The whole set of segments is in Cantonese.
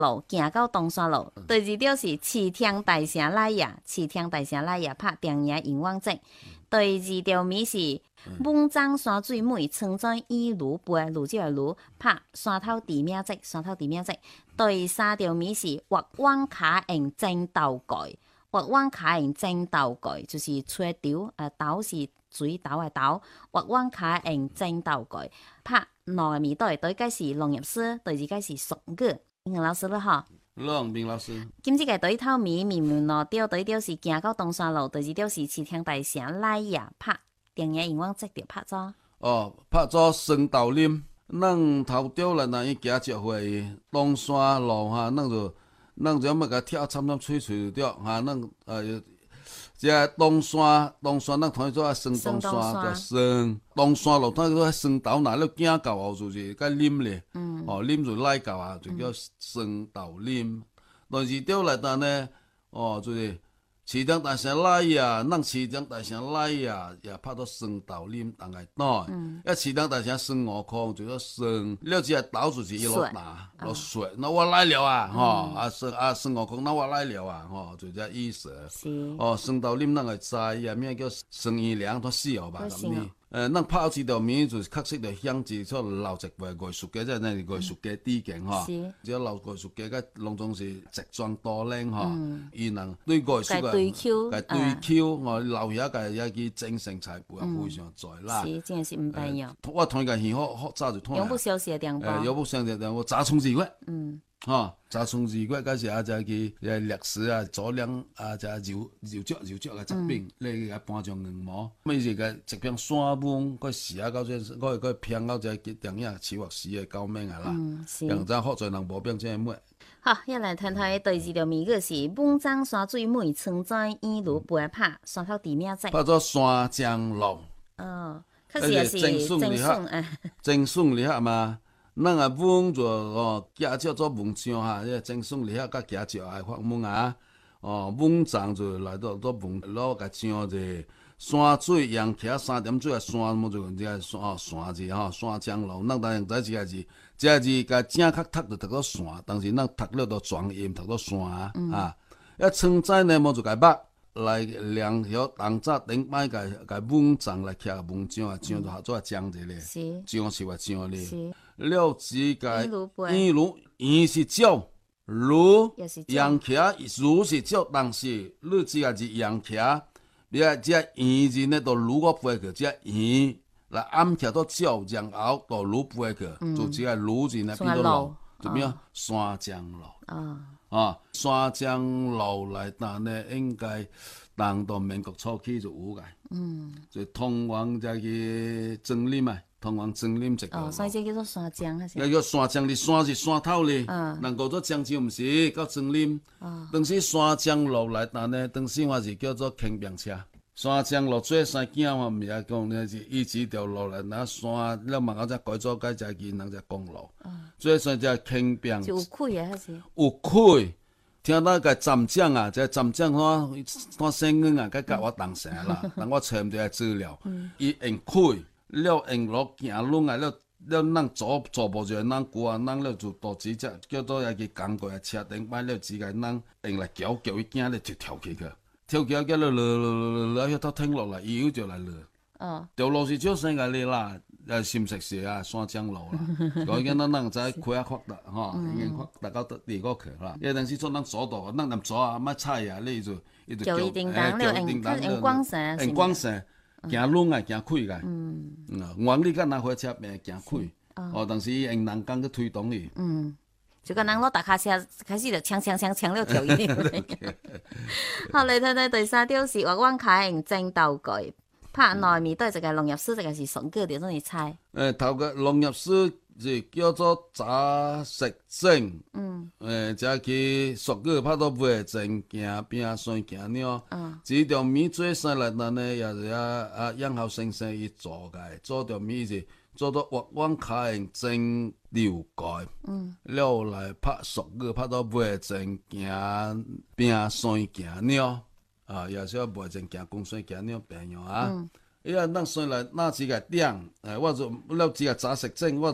路行到東山路，第二條是市町大城來也，市町大城來也拍電影迎王節。第二條咪是滿江山水美，稱讚一路背，路即係路拍山頭地名節，山頭地名節。第三條咪是畫灣卡人爭鬥蓋，畫灣卡人爭鬥蓋就是吹稻，稻是水稻嘅稻，畫灣卡人爭鬥蓋拍兩個咪對，第一個是農業詩，第二個是俗語。英文老師啦嗬， 明老師。 今次嘅對頭咪明明咯，對條是行到東山路，第二條是市町大城來也拍電影迎王節就拍咗。 拍咗雙豆林，咱頭條來那伊行接會東山路哈，咱就要甲跳參參吹吹着哈，即東山咱同做雙東山叫雙東山路，咱做雙豆那了行到後就是甲林咧，林就來到啊，就叫雙豆林。第二條來單呢，就是市町大城來也，咱市町大城來也拍到雙豆林當個單，市町大城孫悟空就叫孫，了只豆就是一路拿落水，那我來了啊，孫悟空那我來了啊，就這意思。雙豆林咱個知啊，名叫孫元良，都死了吧咁呢？咱拍這條名就是確實就響住出老一輩藝術家，即係那藝術家致敬嗬。只老藝術家個攏總是直裝多領嗬，伊能對藝術個對口，我老爺個一個精神財富非常在啦。 是，真係是唔平樣。 我同個戲好早就睇。 永不消失嘅電波。 永不消失嘅電波，查重字骨。查重字骨嗰時啊，就係歷史啊，左兩啊，就柔腳嘅疾病，你個搬上硬毛，咪是個疾病山崩，個時啊到這個偏到這個電影似或死嘅救命啊啦。人真好在人無病真係咩？ 好，一來睇睇第二條咪個是滿江山水美，稱讚一路背拍山頭地名節。 拍咗山江路。 確實也是正順厲害嘛。咱啊文就駕照做文章哈，即正順厲害甲駕照愛發文啊。文章就來到做文攞個章就山水陽徛3點水啊，山麼就即個山字吼，山江路。咱當然知這個字，這個字甲正確讀就讀到山，但是咱讀了都轉音讀到山啊。一稱讚呢麼就甲捌來量曉當早頂擺甲文章來徛文章啊，章就合作講一個，章是話章咧。了只個一路言是鳥，如陽徛如是鳥，但是你只個是陽徛，你啊只言字呢都如我背去，只言來暗徛到鳥，然後都如背去，就只個如字呢變到路，就變山江路。山江路來但呢應該當到民國初期就有個，就通往這個森林啊。通往森林一個， 所以這叫做山江還是？ 叫山江，你山是山頭咧，人講做江就唔是，到森林。當時山江路來，但呢，當時我是叫做輕便車。山江路最山徑我唔係講呢，是一直條路來，那山了慢慢才改造改隻技能隻公路。最山隻輕便。 有開啊還是？ 有開，聽到個站長啊，這站長我聲音啊，佢甲我當成啦，但我查唔到資料，伊用開。了用路行路啊，了咱走步就咱過啊，咱了就到只只叫做一個工具啊，車頂擺了只個咱用來叫伊驚咧就跳起去，跳起叫了落，要到停落來，伊又就來落。條路是少生個哩啦，新石社啊，山江路啦，所以咱在開啊發達吼，已經發達到第二個去啦。因為當時做咱走道，咱唔走啊，乜菜啊，你就叫伊叮當了，用光線， 用光線。行路啊，行開個，原理甲拿火車平行開，但是伊用人工去推動伊。 就個人攞大卡車開始就搶了條伊。好，嚟睇睇第三條是話灣卡人爭鬥句，拍內面都係一個農業詩，一個是son歌，點樣去猜？ 頭個農業詩是叫做雜食證，這個俗語拍到尾正行邊算行鳥，這條米最細來單呢，也是楊浩先生伊做嘅，做條米是做到灣卡人爭流蓋，了來拍俗語拍到尾正行邊算行鳥，也是要尾正行公算行鳥朋友啊，伊啊咱算來那幾個點，我就了幾個雜食證，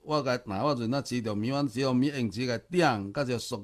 我甲若我阵那饲条米，阮饲条米用一个鼎，甲一个塑